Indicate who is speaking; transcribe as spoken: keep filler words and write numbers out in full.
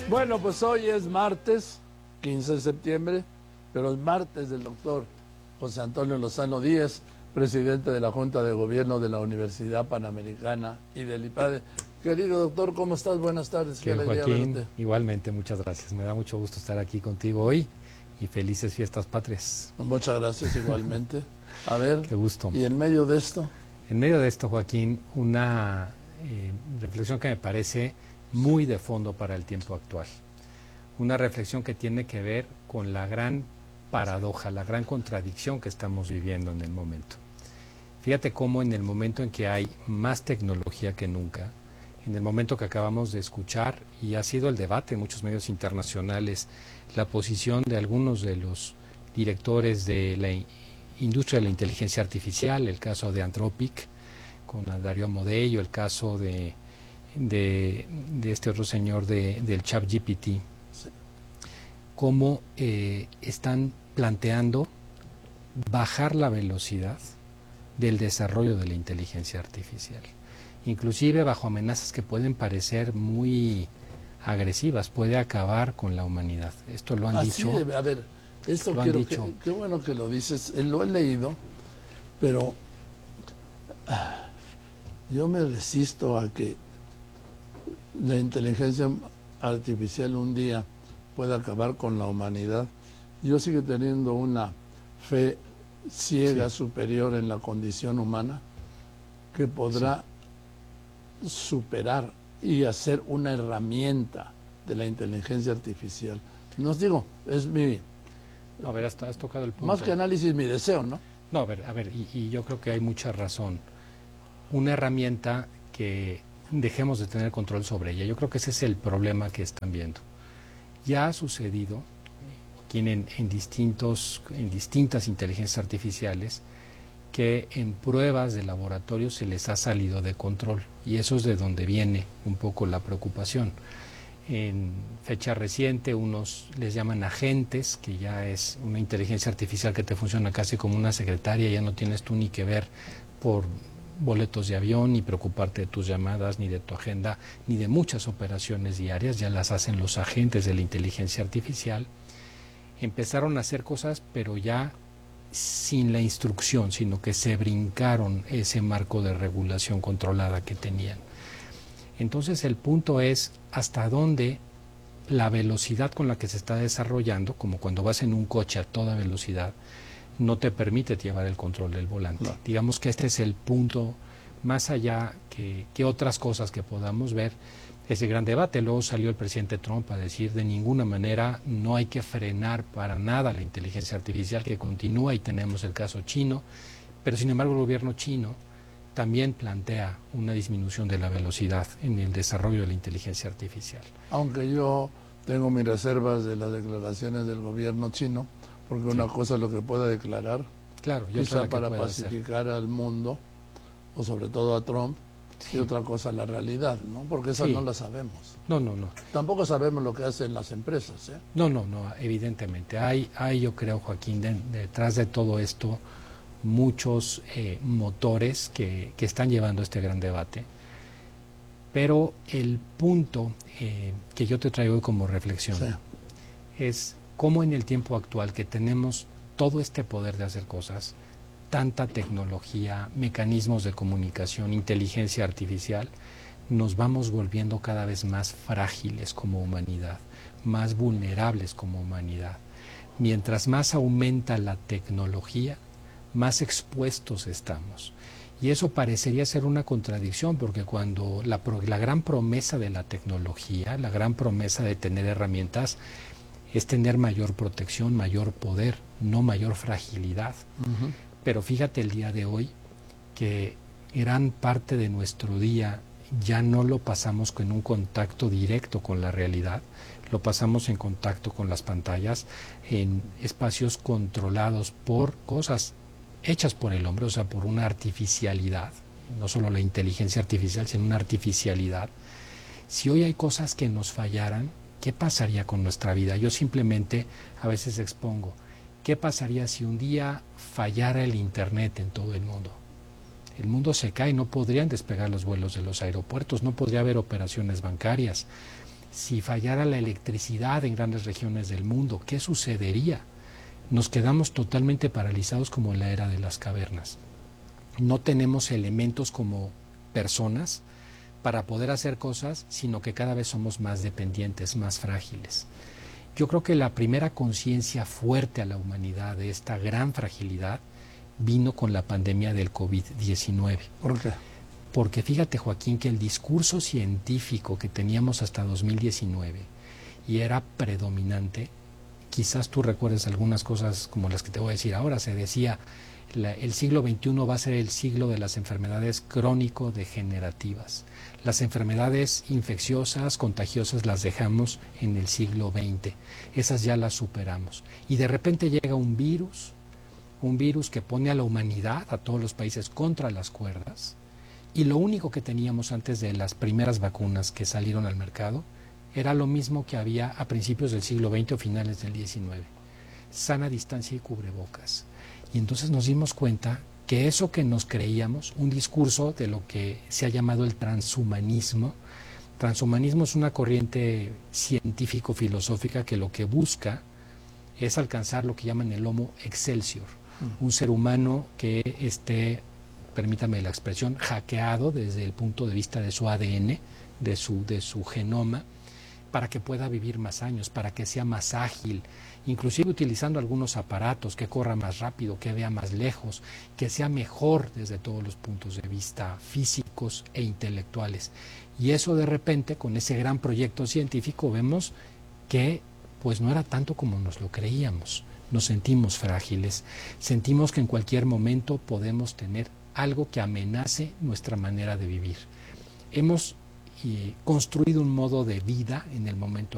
Speaker 1: Bueno, pues hoy es martes, quince de septiembre, pero es martes del doctor José Antonio Lozano Díez, presidente de la Junta de Gobierno de la Universidad Panamericana y del IPADE. Querido doctor, ¿cómo estás? Buenas tardes.
Speaker 2: Qué alegría verte. Igualmente, muchas gracias. Me da mucho gusto estar aquí contigo hoy y felices fiestas patrias.
Speaker 1: Muchas gracias, igualmente. A ver,
Speaker 2: qué gusto.
Speaker 1: ¿Y en medio de esto?
Speaker 2: En medio de esto, Joaquín, una eh, reflexión que me parece muy de fondo para el tiempo actual. Una reflexión que tiene que ver con la gran paradoja, la gran contradicción que estamos viviendo en el momento. Fíjate cómo en el momento en que hay más tecnología que nunca, en el momento que acabamos de escuchar, y ha sido el debate en muchos medios internacionales, la posición de algunos de los directores de la industria de la inteligencia artificial, el caso de Anthropic, con Dario Amodei, el caso de, de, de este otro señor de, del ChatGPT, sí. Cómo eh, están planteando bajar la velocidad del desarrollo de la inteligencia artificial, inclusive bajo amenazas que pueden parecer muy agresivas, puede acabar con la humanidad. Esto lo han
Speaker 1: Así
Speaker 2: dicho.
Speaker 1: Debe, a ver, esto quiero dicho. que, qué bueno que lo dices, lo he leído, pero ah, yo me resisto a que la inteligencia artificial un día pueda acabar con la humanidad. Yo sigo teniendo una fe ciega, sí, superior en la condición humana, que podrá sí. superar y hacer una herramienta de la inteligencia artificial. No os digo, es mi...
Speaker 2: A ver, hasta has tocado el punto.
Speaker 1: Más que análisis, mi deseo, ¿no?
Speaker 2: No, a ver, a ver, y, y yo creo que hay mucha razón. Una herramienta que dejemos de tener control sobre ella. Yo creo que ese es el problema que están viendo. Ya ha sucedido en, en, distintos, en distintas inteligencias artificiales que en pruebas de laboratorio se les ha salido de control, y eso es de donde viene un poco la preocupación. En fecha reciente unos les llaman agentes, que ya es una inteligencia artificial que te funciona casi como una secretaria, ya no tienes tú ni que ver por boletos de avión, ni preocuparte de tus llamadas, ni de tu agenda, ni de muchas operaciones diarias, ya las hacen los agentes de la inteligencia artificial. Empezaron a hacer cosas, pero ya sin la instrucción, sino que se brincaron ese marco de regulación controlada que tenían. Entonces el punto es hasta dónde la velocidad con la que se está desarrollando, como cuando vas en un coche a toda velocidad, no te permite llevar el control del volante. No. Digamos que este es el punto, más allá que, que otras cosas que podamos ver, ese gran debate. Luego salió el presidente Trump a decir de ninguna manera no hay que frenar para nada la inteligencia artificial, que continúa, y tenemos el caso chino, pero sin embargo el gobierno chino también plantea una disminución de la velocidad en el desarrollo de la inteligencia artificial.
Speaker 1: Aunque yo tengo mis reservas de las declaraciones del gobierno chino, porque una sí. cosa es lo que pueda declarar,
Speaker 2: claro, yo
Speaker 1: quizá para pacificar hacer. al mundo, o sobre todo a Trump, sí. y otra cosa la realidad, ¿no? Porque esa sí. no la sabemos.
Speaker 2: No, no, no.
Speaker 1: Tampoco sabemos lo que hacen las empresas, ¿eh?
Speaker 2: No, no, no, evidentemente. Hay, hay yo creo, Joaquín, de, detrás de todo esto, muchos eh, motores que, que están llevando este gran debate. Pero el punto eh, que yo te traigo como reflexión sí. es cómo en el tiempo actual, que tenemos todo este poder de hacer cosas, tanta tecnología, mecanismos de comunicación, inteligencia artificial, nos vamos volviendo cada vez más frágiles como humanidad, más vulnerables como humanidad. Mientras más aumenta la tecnología, más expuestos estamos. Y eso parecería ser una contradicción, porque cuando la, la gran promesa de la tecnología, la gran promesa de tener herramientas, es tener mayor protección, mayor poder, no mayor fragilidad. Uh-huh. Pero fíjate el día de hoy que gran parte de nuestro día ya no lo pasamos con un contacto directo con la realidad, lo pasamos en contacto con las pantallas, en espacios controlados por cosas hechas por el hombre, o sea, por una artificialidad, no solo la inteligencia artificial, sino una artificialidad. Si hoy hay cosas que nos fallaran, ¿qué pasaría con nuestra vida? Yo simplemente a veces expongo, ¿qué pasaría si un día fallara el internet en todo el mundo? El mundo se cae, no podrían despegar los vuelos de los aeropuertos, no podría haber operaciones bancarias. Si fallara la electricidad en grandes regiones del mundo, ¿qué sucedería? Nos quedamos totalmente paralizados como en la era de las cavernas. No tenemos elementos como personas para poder hacer cosas, sino que cada vez somos más dependientes, más frágiles. Yo creo que la primera conciencia fuerte a la humanidad de esta gran fragilidad vino con la pandemia del COVID diecinueve.
Speaker 1: ¿Por qué?
Speaker 2: Porque fíjate, Joaquín, que el discurso científico que teníamos hasta dos mil diecinueve y era predominante, quizás tú recuerdes algunas cosas como las que te voy a decir ahora, se decía, la, el siglo veintiuno va a ser el siglo de las enfermedades crónico-degenerativas. Las enfermedades infecciosas, contagiosas, las dejamos en el siglo veinte. Esas ya las superamos. Y de repente llega un virus, un virus que pone a la humanidad, a todos los países, contra las cuerdas. Y lo único que teníamos antes de las primeras vacunas que salieron al mercado era lo mismo que había a principios del siglo veinte o finales del diecinueve. Sana distancia y cubrebocas. Y entonces nos dimos cuenta que eso que nos creíamos, un discurso de lo que se ha llamado el transhumanismo, transhumanismo es una corriente científico-filosófica que lo que busca es alcanzar lo que llaman el Homo Excelsior, un ser humano que esté, permítame la expresión, hackeado desde el punto de vista de su A D N, de su, de su genoma, para que pueda vivir más años, para que sea más ágil, inclusive utilizando algunos aparatos, que corra más rápido, que vea más lejos, que sea mejor desde todos los puntos de vista físicos e intelectuales. Y eso de repente, con ese gran proyecto científico, vemos que pues no era tanto como nos lo creíamos. Nos sentimos frágiles, sentimos que en cualquier momento podemos tener algo que amenace nuestra manera de vivir. Hemos eh, construido un modo de vida en el momento